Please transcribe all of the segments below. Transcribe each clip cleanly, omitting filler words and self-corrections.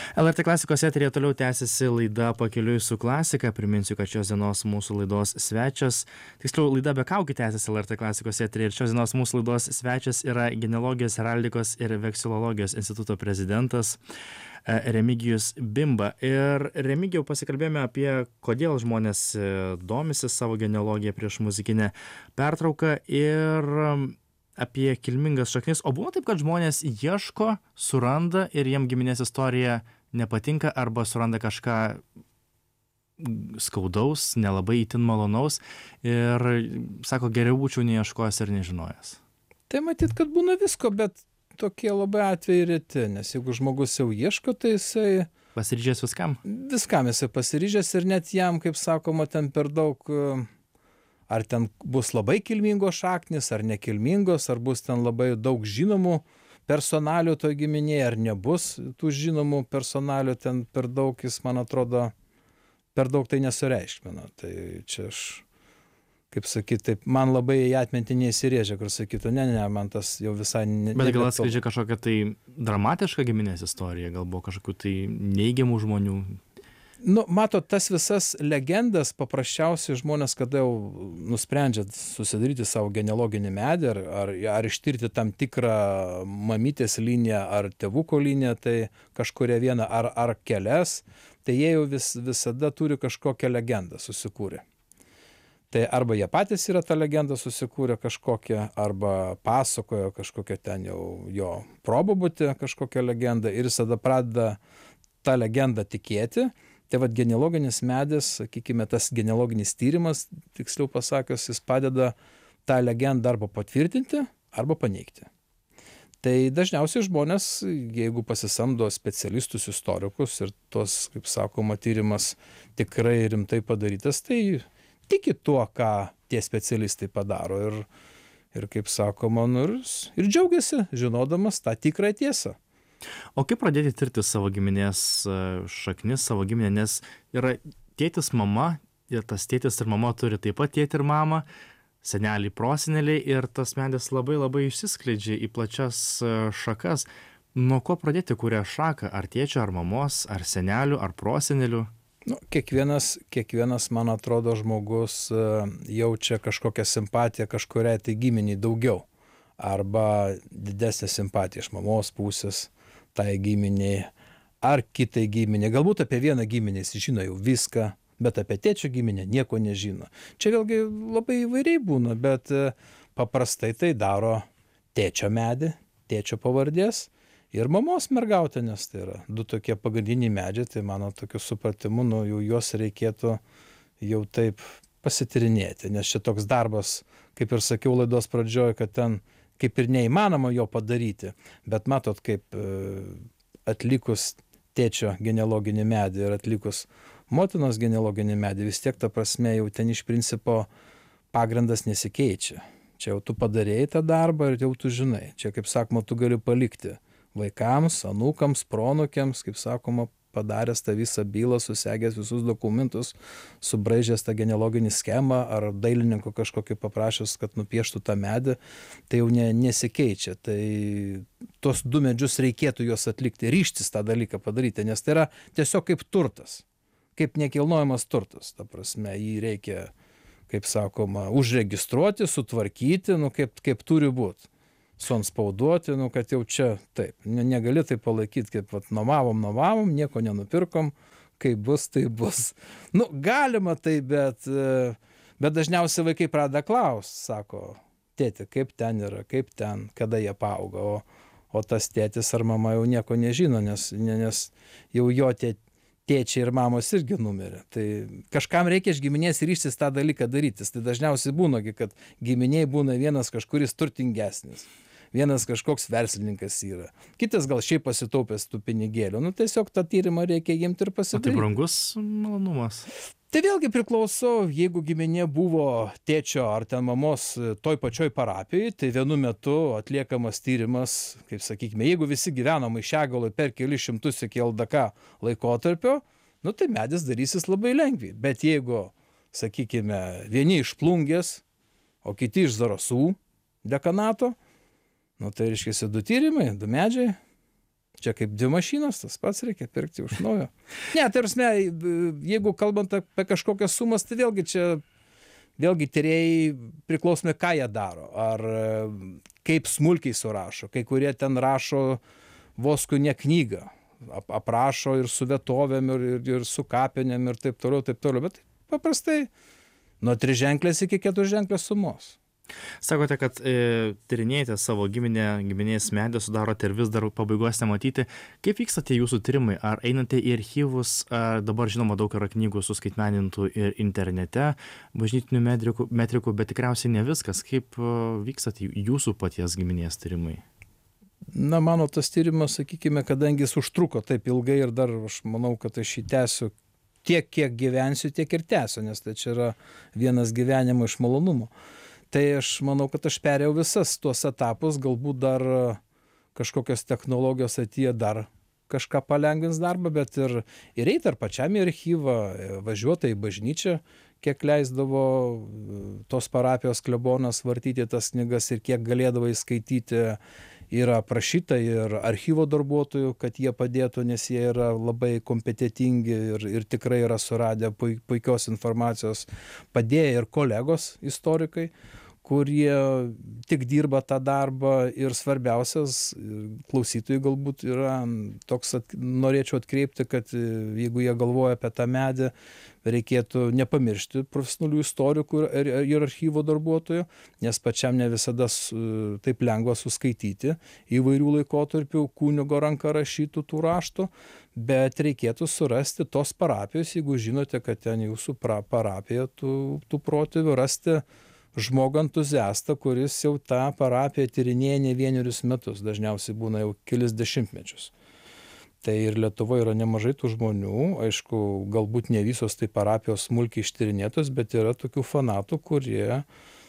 LRT klasikos eteryje toliau tęsiasi laida Pakeliui su klasika. Priminsiu, kad šios dienos mūsų laidos svečias, tiksliau laida be kaukių tęsiasi LRT klasikos eteryje ir šios dienos mūsų laidos svečias yra Genealogijos, heraldikos ir veksilologijos instituto prezidentas Remigijus Bimba. Ir Remigijau, pasikalbėjome apie, kodėl žmonės domisi savo genealogiją prieš muzikinę pertrauką ir apie kilmingas šaknis. O buvo taip, kad žmonės ieško, suranda ir jiem giminės istorija nepatinka arba suranda kažką skaudaus, nelabai itin malonaus ir sako, geriau būčiau neieškojęs ir nežinojęs. Tai matyt, kad būna visko, bet tokie labai atvejai reti, nes jeigu žmogus jau ieško, tai jisai... Pasiryžęs viskam? Viskam jisai pasiryžęs ir net jam, kaip sakoma, ten per daug... Ar ten bus labai kilmingos šaknis, ar nekilmingos, ar bus ten labai daug žinomų personalių toj giminėje, ar nebus tų žinomų personalių ten per daug, jis, man atrodo, per daug tai nesureikšmina. Tai čia aš, kaip sakyt, taip, man labai į atmintį neįsirėžia, kur sakytų, ne, man tas jau visai... Bet gal atskleidžia kažkokią tai dramatišką giminės istoriją, gal buvo kažkokių tai neigiamų žmonių? Nu, matot, tas visas legendas paprasčiausiai žmonės, kada jau nusprendžia susidaryti savo genealoginį medį ar ištirti tam tikrą mamytės liniją ar tėvuko liniją, tai kažkuria vieną ar kelias, tai jie jau visada turi kažkokią legendą susikūrę. Tai arba jie patys yra tą legendą susikūrę kažkokią, arba pasakojo kažkokią ten jau jo probabutį kažkokią legendą ir jis tada pradeda tą legendą tikėti. Tai vad genealoginis medis, sakykime, tas genealoginis tyrimas, tiksliau pasakius, jis padeda tą legendą arba patvirtinti, arba paneigti. Tai dažniausiai žmonės, jeigu pasisamdo specialistus, istorikus ir tos, kaip sakoma, tyrimas tikrai rimtai padarytas, tai tiki tuo, ką tie specialistai padaro ir kaip sakoma, ir džiaugiasi, žinodamas tą tikrą tiesą. O kaip pradėti tirti savo giminės šaknis, savo giminę, nes yra tėtis, mama, ir tas tėtis ir mama turi taip pat tėtį ir mamą, seneliai, proseneliai ir tas medis labai labai išsiskleidžia į plačias šakas. Nuo ko pradėti kurią šaką? Ar tėčio, ar mamos, ar senelių, ar prosenelių? Nu, kiekvienas, man atrodo, žmogus jaučia kažkokią simpatiją kažkuriai tai giminiai daugiau. Arba didesnė simpatija iš mamos pusės tai giminiai, ar kitai giminiai. Galbūt apie vieną giminę jis žino jau viską, bet apie tėčio giminę nieko nežino. Čia vėlgi labai įvairiai būna, bet paprastai tai daro tėčio medį, tėčio pavardės ir mamos mergautė, nes tai yra du tokie pagrindiniai medžiai, tai mano tokiu supratimu, nu, juos reikėtų jau taip pasitirinėti, nes čia toks darbas, kaip ir sakiau laidos pradžioje, kad ten kaip ir neįmanoma jo padaryti, bet matot, kaip atlikus tėčio genealoginį medį ir atlikus motinos genealoginį medį, vis tiek ta prasme jau ten iš principo pagrindas nesikeičia. Čia jau tu padarėjai tą darbą ir jau tu žinai. Čia, kaip sakoma, tu gali palikti vaikams, anūkams, proanūkiams, kaip sakoma, padaręs tą visą bylą, susegęs visus dokumentus, subraižęs tą genealoginį schemą ar dailininko kažkokį paprašęs, kad nupieštų tą medį, tai jau nesikeičia. Tai tos du medžius reikėtų juos atlikti, ryžtis tą dalyką padaryti, nes tai yra tiesiog kaip turtas, kaip nekilnojamas turtas. Ta prasme, jį reikia, kaip sakoma, užregistruoti, sutvarkyti, nu, kaip turi būti. Suanspauduoti, nu, kad jau čia taip. Negali tai palaikyti, kaip vat, nuomavom, nieko nenupirkom, kaip bus, tai bus. Nu, galima tai, bet dažniausiai vaikai pradeda klausti, sako, tėti, kaip ten yra, kaip ten, kada jie paauga, o tas tėtis ar mama jau nieko nežino, nes jau jo tėčiai ir mamos irgi numirė. Tai kažkam reikia iš giminės ryžtis tą dalyką darytis. Tai dažniausiai būna, kad giminiai būna vienas kažkuris turtingesnis. Vienas kažkoks verslininkas yra. Kitas gal šiaip pasitaupęs tų pinigėlių. Nu, tiesiog tą tyrimą reikia imti ir pasidaryti. O tai brangus malonumas? Tai vėlgi priklauso, jeigu giminė buvo tėčio ar ten mamos toj pačioj parapijai, tai vienu metu atliekamas tyrimas, kaip sakykime, jeigu visi gyvena Maišiagaloj per kelius šimtus iki LDK laikotarpio, nu tai medis darysis labai lengviai. Bet jeigu, sakykime, vieni iš Plungės, o kiti iš Zarasų dekanato, nu tai reiškia du tyrimai, du medžiai, Čia kaip dvi mašinos, tas pats reikia pirkti už naujo. Ne, tai prasme, jeigu kalbant apie kažkokias sumas, tai vėlgi tyrėjai priklausomai, ką jie daro. Ar kaip smulkiai surašo. Kai kurie ten rašo vos ne knygą. Aprašo ir su vietovėm, ir su kapinėm, ir taip toliau. Bet paprastai nuo 3-ženklės iki 4-ženklės sumos. Sakote, kad tyrinėjate savo giminės medį, sudarote ir vis dar pabaigos nematyti. Kaip vyksta tie jūsų tyrimai? Ar einate į archyvus? Dabar žinoma, daug yra knygų suskaitmenintų ir internete, bažnytinių metrikų, bet tikriausiai ne viskas. Kaip vyksta jūsų paties giminės tyrimai? Na, mano tas tyrimas, sakykime, kadangi jis užtruko taip ilgai ir dar aš manau, kad aš jį tęsiu tiek, kiek gyvensiu, tiek ir tęsiu, nes tai čia yra vienas gyvenimo iš malonumo. Tai aš manau, kad aš perėjau visas tuos etapus, galbūt dar kažkokios technologijos ateityje dar kažką palengvins darbą, bet ir eiti ar pačiam į archyvą, važiuoti į bažnyčią, kiek leisdavo tos parapijos klebonas vartyti tas knygas ir kiek galėdavo įskaityti, yra prašyta ir archyvo darbuotojų, kad jie padėtų, nes jie yra labai kompetentingi ir tikrai yra suradę puikios informacijos, padėję ir kolegos istorikai, kurie tik dirba tą darbą ir svarbiausias klausytojai galbūt yra toks, norėčiau atkreipti, kad jeigu jie galvoja apie tą medį, reikėtų nepamiršti profesionalių istorikų ir archyvo darbuotojų, nes pačiam ne visada taip lengva suskaityti įvairių laikotarpių kunigo ranka rašytų tų raštų, bet reikėtų surasti tos parapijos, jeigu žinote, kad ten jūsų parapija tų protėvių, rasti žmogų entuziastą, kuris jau tą parapiją tyrinėja ne vienerius metus, dažniausiai būna jau kelis dešimtmečius. Tai ir Lietuvoje yra nemažai tų žmonių, aišku, galbūt ne visos tai parapijos smulkiai ištyrinėtos, bet yra tokių fanatų, kurie,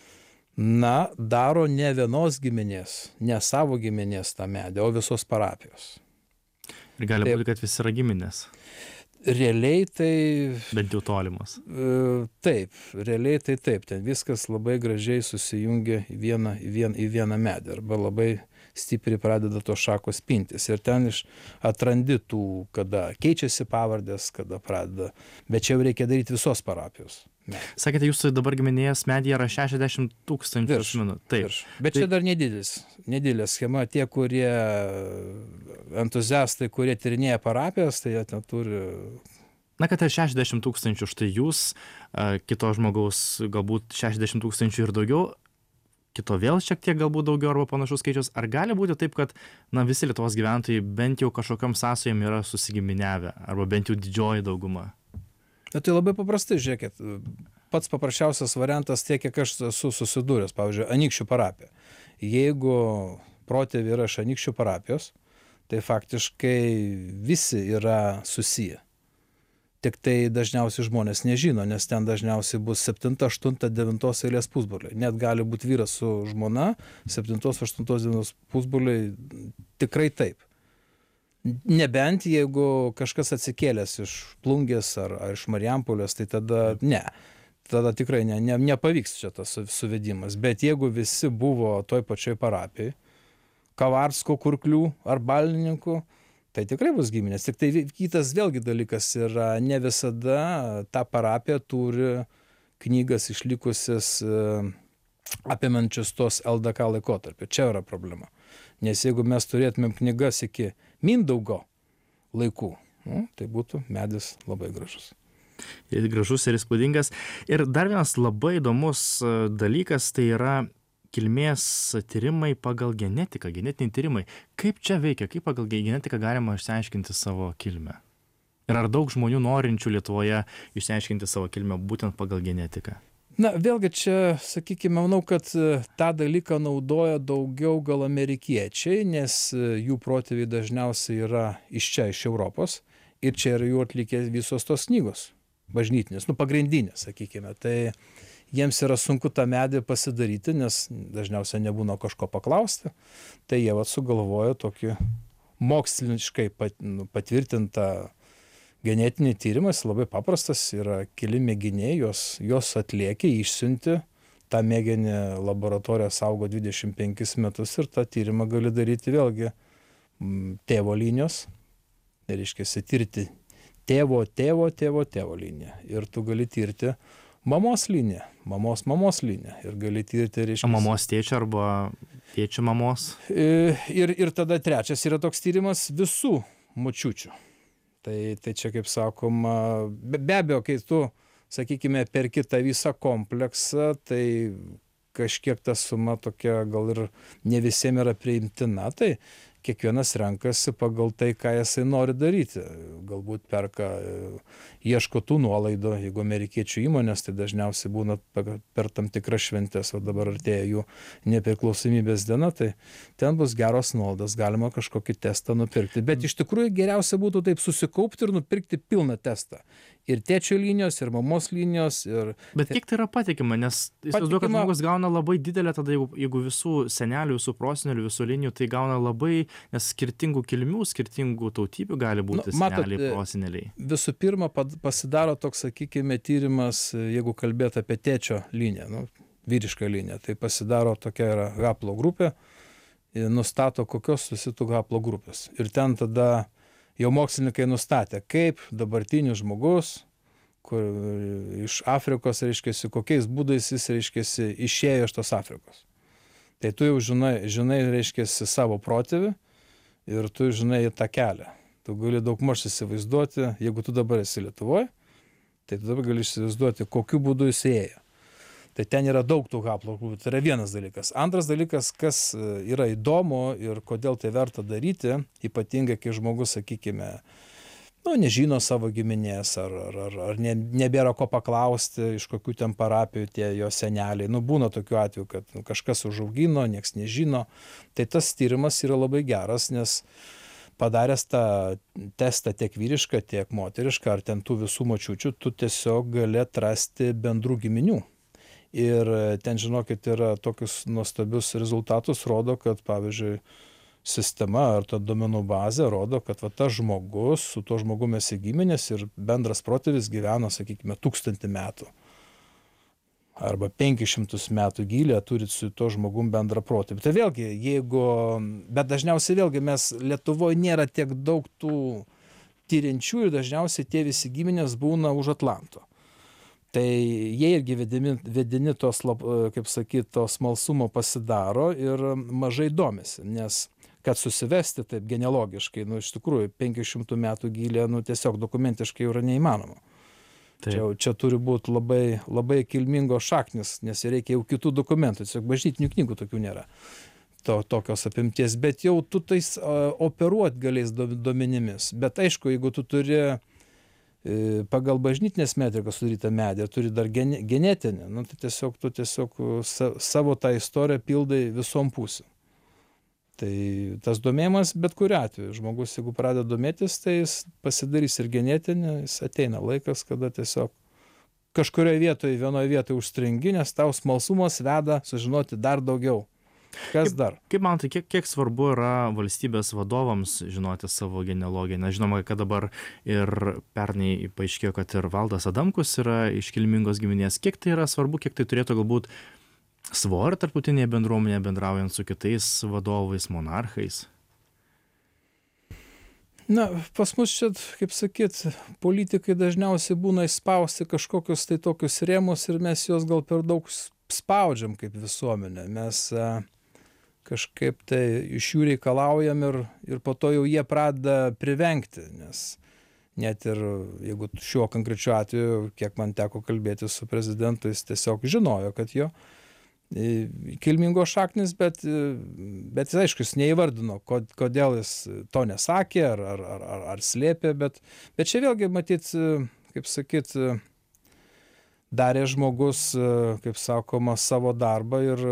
daro ne vienos giminės, ne savo giminės tą medį, o visos parapijos. Ir gali būti, kad visi yra giminės. Realiai tai... Bent jau tolimas. Taip, realiai tai taip. Ten viskas labai gražiai susijungia į vieną medį arba labai stipriai pradeda tos šakos pintis. Ir ten atrandi tų, kada keičiasi pavardės, kada pradeda. Bet čia jau reikia daryti visos parapijos. Sakėte, jūsų dabar giminės medyje yra 60 000 asmenų. Taip. Bet čia dar nedidelė schema. Tie, kurie entuziastai, kurie tyrinėja parapijas, tai jie ten turi... Na, kad 60 000, štai jūs, kito žmogaus galbūt 60 000 ir daugiau, kito vėl šiek tiek galbūt daugiau arba panašus skaičius. Ar gali būti taip, kad visi Lietuvos gyventojai bent jau kažkokiam sąsajom yra susigiminiavę, arba bent jau didžioji dauguma? Tai labai paprastai, žiūrėkit, pats paprasčiausias variantas tiek, kiek aš esu susidūręs, pavyzdžiui, Anykščių parapija. Jeigu protėviai yra iš Anykščių parapijos, tai faktiškai visi yra susiję. Tik tai dažniausiai žmonės nežino, nes ten dažniausiai bus 7, 8, 9 eilės pusbroliai. Net gali būti vyras su žmona, 7, 8, 9 pusbroliai, tikrai taip. Nebent jeigu kažkas atsikėlęs iš Plungės ar iš Marijampolės, tai tada ne. Tada tikrai nepavyks čia tas suvedimas. Bet jeigu visi buvo toj pačioj parapijai, Kavarsko, Kurklių ar Balininkų, tai tikrai bus giminės. Tik tai kitas vėlgi dalykas yra, ne visada ta parapija turi knygas išlikusias apimančius tos LDK laikotarpį. Čia yra problema. Nes jeigu mes turėtumėm knygas iki Mindaugo laikų, tai būtų medis labai gražus. Ir gražus ir įspūdingas. Ir dar vienas labai įdomus dalykas, tai yra kilmės tyrimai pagal genetiką, genetiniai tyrimai. Kaip čia veikia, kaip pagal genetiką galima išsiaiškinti savo kilmę? Ir ar daug žmonių norinčių Lietuvoje išsiaiškinti savo kilmę būtent pagal genetiką? Na, vėlgi čia, sakykime, manau, kad tą dalyką naudoja daugiau gal amerikiečiai, nes jų protėviai dažniausiai yra iš čia, iš Europos, ir čia yra jų atlikę visos tos knygos, bažnytinės, pagrindinės, sakykime. Tai jiems yra sunku tą medį pasidaryti, nes dažniausiai nebūna kažko paklausti, tai jie sugalvoja tokį moksliškai patvirtintą genetinį tyrimas, labai paprastas, yra keli mėginiai, jos atliekė, išsiunti, tą mėginį laboratorija saugo 25 metus ir tą tyrimą gali daryti vėlgi tėvo linijos, tai reiškia tirti tėvo liniją. Ir tu gali tirti mamos liniją, mamos liniją. Ir gali tirti, reiškia... Mamos tėčio arba tėčio mamos. Ir tada trečias yra toks tyrimas visų močiučių. Tai čia, kaip sakoma, be abejo, kai tu, sakykime, perki tą visą kompleksą, tai kažkiek ta suma tokia gal ir ne visiems yra priimtina, tai kiekvienas renkasi pagal tai, ką jisai nori daryti. Galbūt perka, ieško tų nuolaidų, jeigu amerikiečių įmonės, tai dažniausiai būna per tam tikras šventės, o dabar artėja jų nepriklausomybės diena, tai ten bus geros nuolaidos, galima kažkokį testą nupirkti. Bet iš tikrųjų geriausia būtų taip susikaupti ir nupirkti pilną testą. Ir tėčio linijos, ir mamos linijos. Bet kiek tai yra patikima, nes įsivaizduoju, kad žmogus gauna labai didelę, tada jeigu visų senelių, visų prosenelių, visų linijų, tai gauna labai, nes skirtingų kilmių, skirtingų tautybių gali būti seneliai, proseneliai. Visų pirma, pasidaro toks, sakykime, tyrimas, jeigu kalbėt apie tėčio liniją, vyrišką liniją, tai pasidaro tokia yra haplo grupė, nustato kokios susitų haplo grupės. Ir ten tada jau mokslininkai nustatė, kaip dabartinis žmogus, kur iš Afrikos, reiškiasi, kokiais būdais jis, reiškiasi, išėjo iš tos Afrikos. Tai tu jau žinai, reiškiasi, savo protėvį ir tu žinai tą kelią. Tu gali daugmaž įsivaizduoti, jeigu tu dabar esi Lietuvoje, tai tu dabar gali įsivaizduoti, kokiu būdu jis ėjo. Tai ten yra daug tų haplo grupų, tai yra vienas dalykas. Antras dalykas, kas yra įdomu ir kodėl tai verta daryti, ypatingai, kai žmogus, sakykime, nežino savo giminės ar nebėra ko paklausti, iš kokių ten parapijų tie jo seneliai. Būna tokių atvejų, kad kažkas užaugino, nieks nežino. Tai tas tyrimas yra labai geras, nes padaręs tą testą tiek vyrišką, tiek moterišką, ar ten tų visų močiučių, tu tiesiog gali atrasti bendrų giminių. Ir ten, žinokit, yra tokius nuostabius rezultatus, rodo, kad, pavyzdžiui, sistema ar ta duomenų bazė rodo, kad tas žmogus, su tuo žmogumi esi giminės ir bendras protėvis gyvena, sakykime, 1000 metų. Arba 500 metų gylė turit su tuo žmogum bendrą protėvį. Tai vėlgi, bet dažniausiai vėlgi mes Lietuvoje nėra tiek daug tų tyriančių ir dažniausiai tie visi giminės būna už Atlanto. Tai jie irgi vedini tos, kaip sakyt, to smalsumo pasidaro ir mažai domisi, nes kad susivesti taip genealogiškai, iš tikrųjų 500 metų gylė, tiesiog dokumentiškai yra neįmanoma. Čia turi būti labai, labai kilmingos šaknis, nes reikia jau kitų dokumentų, tiesiog bažnytinių knygų tokių nėra. Tokios apimties, bet jau tu tais operuot galės duomenimis. Bet aišku, jeigu tu turi pagal bažnytinės metrikas sudarytą medį, turi dar genetinę, tai tu tiesiog savo tą istoriją pildai visom pusėm. Tai tas domėjimas bet kuriuo atveju. Žmogus, jeigu pradeda domėtis, tai jis pasidarys ir genetinį, jis ateina laikas, kada tiesiog kažkurioje vienoje vietoje užstringi, nes tau smalsumas veda sužinoti dar daugiau. Kas dar? Kaip manote, kiek svarbu yra valstybės vadovams žinoti savo genealogiją? Nes žinoma, kad dabar ir pernai paaiškėjo, kad ir Valdas Adamkus yra iš kilmingos giminės. Kiek tai yra svarbu, kiek tai turėtų galbūt svorį tarptautinėje bendruomenėje bendraujant su kitais vadovais, monarchais? Pas mus čia, kaip sakyt, politikai dažniausiai būna įspausti kažkokius tai tokius rėmus ir mes juos gal per daug spaudžiam kaip visuomenė. Mes kažkaip tai iš jų reikalaujam ir po to jau jie pradeda privengti, nes net ir jeigu šiuo konkrečiu atveju, kiek man teko kalbėti su prezidentu, jis tiesiog žinojo, kad jo kilmingos šaknis, bet jis, aišku, jis neįvardino, kodėl jis to nesakė ar slėpė, bet čia vėlgi matyt, kaip sakyt, darė žmogus, kaip sakoma, savo darbą ir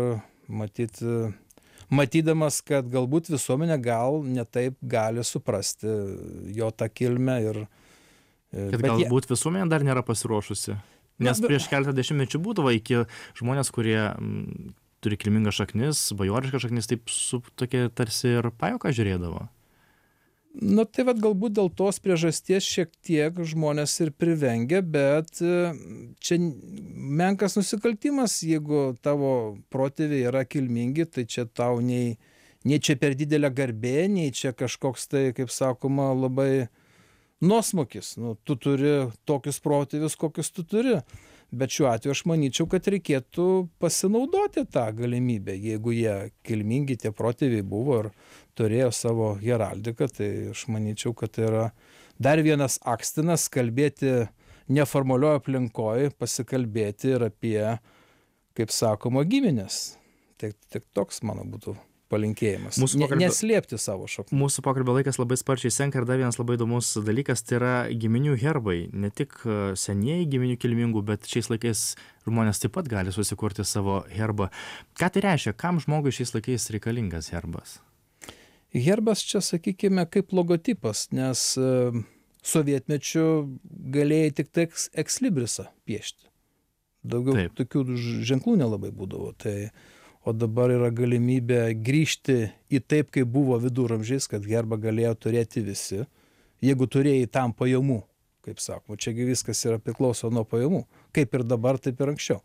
matydamas, kad galbūt visuomenė gal netaip gali suprasti jo tą kilmę. Kad galbūt visuomenė dar nėra pasiruošusi. Nes prieš keletą dešimtmečių būdavo iki žmonės, kurie turi kilmingas šaknis, bajoriškas šaknis, taip su tokia tarsi ir pajuoka žiūrėdavo. Tai galbūt dėl tos priežasties šiek tiek žmonės ir privengia, bet čia menkas nusikaltimas, jeigu tavo protėviai yra kilmingi, tai čia tau nei nei čia per didelė garbė, nei čia kažkoks tai, kaip sakoma, labai nuosmukis. Nu, tu turi tokius protėvius, kokius tu turi. Bet šiuo atveju aš manyčiau, kad reikėtų pasinaudoti tą galimybę. Jeigu jie kilmingi, tie protėviai buvo ir turėjo savo heraldiką, tai aš manyčiau, kad tai yra dar vienas akstinas kalbėti neformalioje aplinkoje, pasikalbėti ir apie, kaip sakoma, giminės. Tai toks mano būtų palinkėjimas. Neslėpti savo šaknų. Mūsų pokalbio laikas labai sparčiai senka ir dar vienas labai įdomus dalykas, tai yra giminių herbai. Ne tik senieji giminių kilmingų, bet šiais laikais žmonės taip pat gali susikurti savo herbą. Ką tai reiškia? Kam žmogui šiais laikais reikalingas herbas? Herbas čia, sakykime, kaip logotipas, nes sovietmečiu galėjai tik tai ekslibrisą piešti. Daugiau tokių ženklų nelabai būdavo. O dabar yra galimybė grįžti į taip, kaip buvo viduramžiais, kad herbą galėjo turėti visi, jeigu turėjai tam pajamų, kaip sakoma. Čiagi viskas yra priklauso nuo pajamų, kaip ir dabar, taip ir anksčiau.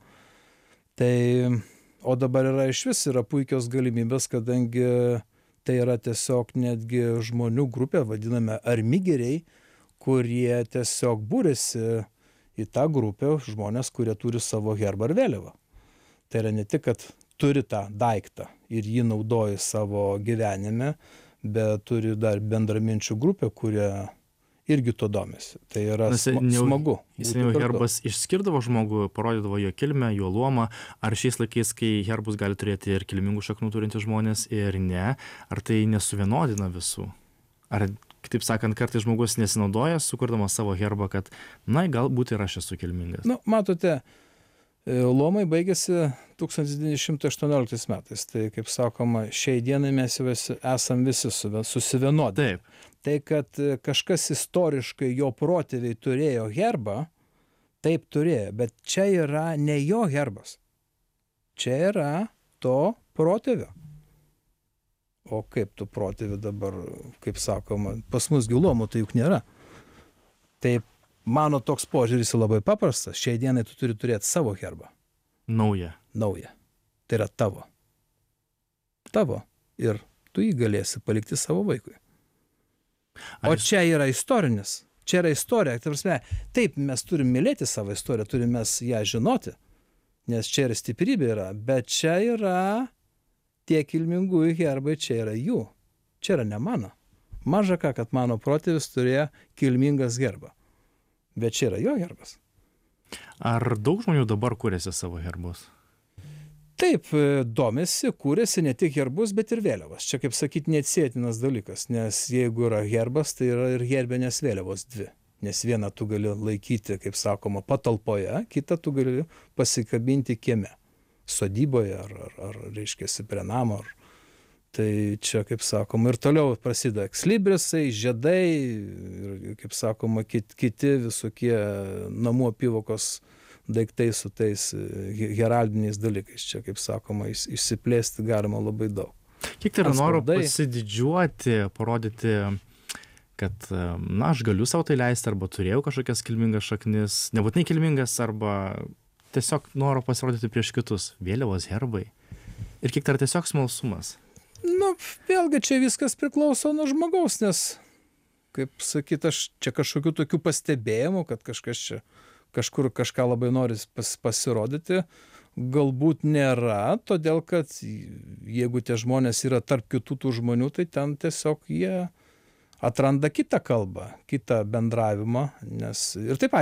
O dabar yra išvis yra puikios galimybės, kadangi tai yra tiesiog netgi žmonių grupė, vadiname armigeriai, kurie tiesiog būrėsi į tą grupę žmonės, kurie turi savo herbą ir vėliavą. Tai yra ne tik, kad turi tą daiktą ir jį naudoja savo gyvenime, bet turi dar bendraminčių grupę, kurie irgi to domisi. Tai yra smagu. Herbas išskirdavo žmogų, parodydavo jo kilmę, jo luomą. Ar šiais laikais, kai herbus gali turėti ir kilmingų šaknų turintys žmonės ir ne, ar tai nesuvienodina visų? Ar, kitaip sakant, kartais žmogus nesinaudoja, sukurdamas savo herbą, kad, galbūt ir aš esu kilmingas? Matote, luomai baigėsi 1918 metais. Tai, kaip sakoma, šiai dienai mes jau esam visi susivienodinti. Taip. Tai, kad kažkas istoriškai jo protėviai turėjo herbą, taip turėjo, bet čia yra ne jo herbas. Čia yra to protėvio. O kaip tu protėvi dabar, kaip sakoma, pas mus giluomų tai juk nėra. Taip. Mano toks požiūris labai paprastas. Šiai dienai tu turi turėti savo herbą. Naują. Tai yra tavo. Tavo. Ir tu jį galėsi palikti savo vaikui. O čia yra istorinis. Čia yra istorija. Taip, mes turim mylėti savo istoriją, turim mes ją žinoti. Nes čia ir stiprybė yra. Bet čia yra tie kilmingųjų herbai, čia yra jų. Čia yra ne mano. Maža ką, kad mano protėvis turėjo kilmingas herbą. Bet čia yra jo herbas. Ar daug žmonių dabar kūrėsi savo herbus? Taip, domisi, kūrėsi ne tik herbus, bet ir vėliavas. Čia, kaip sakyti, neatsietinas dalykas, nes jeigu yra herbas, tai yra ir herbinės vėliavos dvi. Nes vieną tu gali laikyti, kaip sakoma, patalpoje, kitą tu gali pasikabinti kieme, sodyboje ar reiškia, prie namo. Tai čia, kaip sakoma, ir toliau prasideda ekslibrisai, žiedai, ir, kaip sakoma, kiti visokie namų apyvokos daiktai su tais heraldiniais dalykais. Čia, kaip sakoma, išsiplėsti galima labai daug. Kiek tai yra noro pasididžiuoti, parodyti, kad, aš galiu savo tai leisti, arba turėjau kažkokias kilmingas šaknis, nebūtinai kilmingas, arba tiesiog noro pasirodyti prieš kitus, vėliavos, herbai. Ir kiek tai yra tiesiog smalsumas. Vėlgi čia viskas priklauso nuo žmogaus, nes, kaip sakyt, aš čia kažkokių tokių pastebėjimų, kad kažkas čia kažkur kažką labai nori pasirodyti, galbūt nėra, todėl kad jeigu tie žmonės yra tarp kitų tų žmonių, tai ten tiesiog jie atranda kitą kalbą, kitą bendravimą, nes ir taip